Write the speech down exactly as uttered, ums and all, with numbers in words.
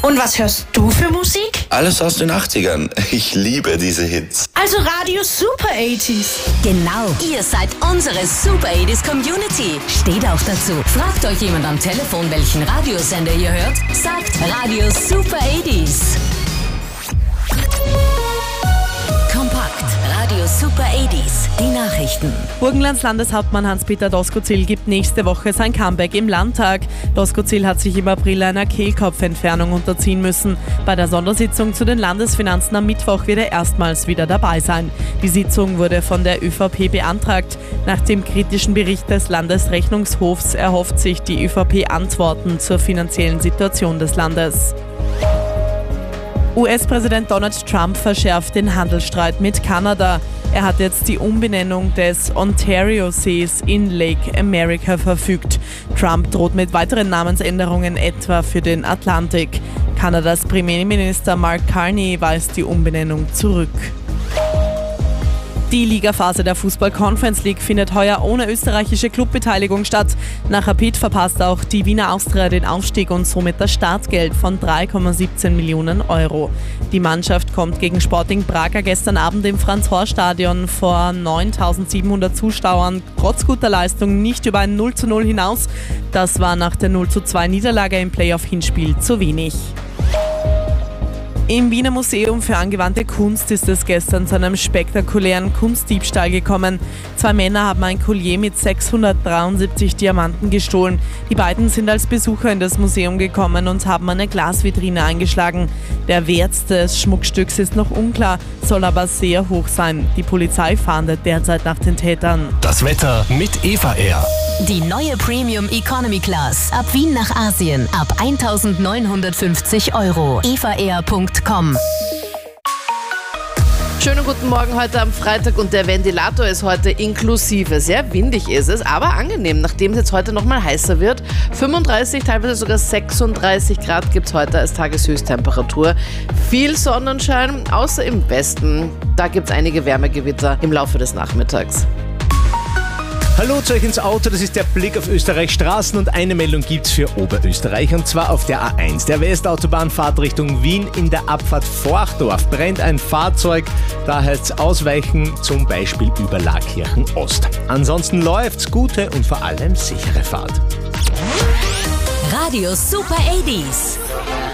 Und was hörst du für Musik? Alles aus den achtzigern. Ich liebe diese Hits. Also Radio Super achtziger. Genau, ihr seid unsere Super achtziger Community. Steht auch dazu. Fragt euch jemand am Telefon, welchen Radiosender ihr hört? Sagt Radio Super achtziger. Kompakt, Radio Super achtziger, die Nachrichten. Burgenlands Landeshauptmann Hans-Peter Doskozil gibt nächste Woche sein Comeback im Landtag. Doskozil hat sich im April einer Kehlkopfentfernung unterziehen müssen. Bei der Sondersitzung zu den Landesfinanzen am Mittwoch wird er erstmals wieder dabei sein. Die Sitzung wurde von der ÖVP beantragt. Nach dem kritischen Bericht des Landesrechnungshofs erhofft sich die ÖVP Antworten zur finanziellen Situation des Landes. U S-Präsident Donald Trump verschärft den Handelsstreit mit Kanada. Er hat jetzt die Umbenennung des Ontario-Sees in Lake America verfügt. Trump droht mit weiteren Namensänderungen etwa für den Atlantik. Kanadas Premierminister Mark Carney weist die Umbenennung zurück. Die Ligaphase der Fußball-Conference League findet heuer ohne österreichische Clubbeteiligung statt. Nach Rapid verpasst auch die Wiener Austria den Aufstieg und somit das Startgeld von drei Komma siebzehn Millionen Euro. Die Mannschaft kommt gegen Sporting Braga gestern Abend im Franz-Horst-Stadion vor neuntausendsiebenhundert Zuschauern trotz guter Leistung nicht über ein null zu null hinaus. Das war nach der null zu zwei Niederlage im Playoff-Hinspiel zu wenig. Im Wiener Museum für angewandte Kunst ist es gestern zu einem spektakulären Kunstdiebstahl gekommen. Zwei Männer haben ein Collier mit sechshundertdreiundsiebzig Diamanten gestohlen. Die beiden sind als Besucher in das Museum gekommen und haben eine Glasvitrine eingeschlagen. Der Wert des Schmuckstücks ist noch unklar, soll aber sehr hoch sein. Die Polizei fahndet derzeit nach den Tätern. Das Wetter mit Eva Air. Die neue Premium Economy Class. Ab Wien nach Asien. Ab eintausendneunhundertfünfzig Euro. eva air punkt com. Schönen guten Morgen heute am Freitag und der Ventilator ist heute inklusive. Sehr windig ist es, aber angenehm, nachdem es jetzt heute nochmal heißer wird. fünfunddreißig, teilweise sogar sechsunddreißig Grad gibt es heute als Tageshöchsttemperatur. Viel Sonnenschein, außer im Westen. Da gibt es einige Wärmegewitter im Laufe des Nachmittags. Hallo zu euch ins Auto, das ist der Blick auf Österreichs Straßen und eine Meldung gibt's für Oberösterreich und zwar auf der A eins. Der Westautobahnfahrt Richtung Wien in der Abfahrt Forchdorf brennt ein Fahrzeug, da heißt's ausweichen, zum Beispiel über Laakirchen Ost. Ansonsten läuft's, gute und vor allem sichere Fahrt. Radio Super achtziger.